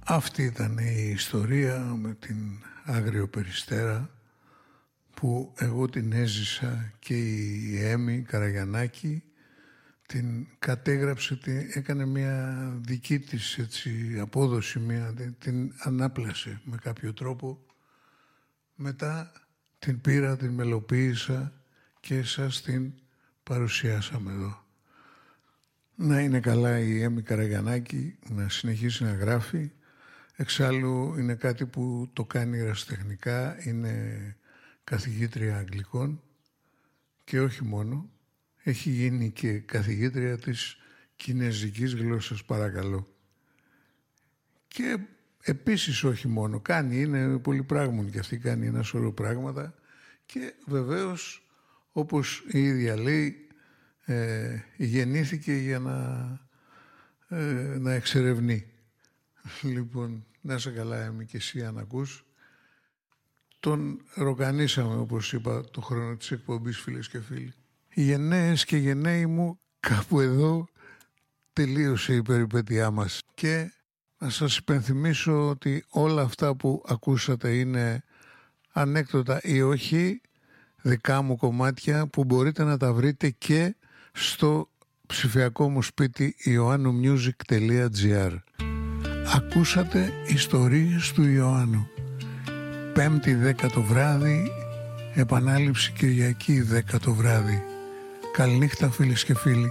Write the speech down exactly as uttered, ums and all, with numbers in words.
Αυτή ήταν η ιστορία με την Άγριο Περιστέρα που εγώ την έζησα και η Έμι Καραγιαννάκη την κατέγραψε, την έκανε μια δική της έτσι, απόδοση, μια, την ανάπλασε με κάποιο τρόπο. Μετά την πήρα, την μελοποίησα και σας την παρουσιάσαμε εδώ. Να είναι καλά η Έμι Καραγιαννάκη, να συνεχίσει να γράφει. Εξάλλου είναι κάτι που το κάνει ερασιτεχνικά, είναι καθηγήτρια Αγγλικών και όχι μόνο, έχει γίνει και καθηγήτρια της κινεζικής γλώσσας, παρακαλώ. Και επίσης όχι μόνο, κάνει, είναι πολυπράγμονη και αυτή, κάνει ένα σωρό πράγματα και βεβαίως, όπως η ίδια λέει, ε, γεννήθηκε για να, ε, να εξερευνεί. Λοιπόν, να είσαι καλά, Έμι, και εσύ αν ακούς. Τον ροκανίσαμε, όπως είπα, το χρόνο της εκπομπής, φίλες και φίλοι. Οι γενναίες και γενναίοι μου, κάπου εδώ τελείωσε η περιπέτειά μας. Και να σας υπενθυμίσω ότι όλα αυτά που ακούσατε είναι ανέκδοτα ή όχι δικά μου κομμάτια που μπορείτε να τα βρείτε και στο ψηφιακό μου σπίτι ioannumusic τελεία gr. Ακούσατε ιστορίες του Ιωάννου. Πέμπτη δέκα το βράδυ, επανάληψη Κυριακή δέκα το βράδυ. Καληνύχτα, φίλες και φίλοι.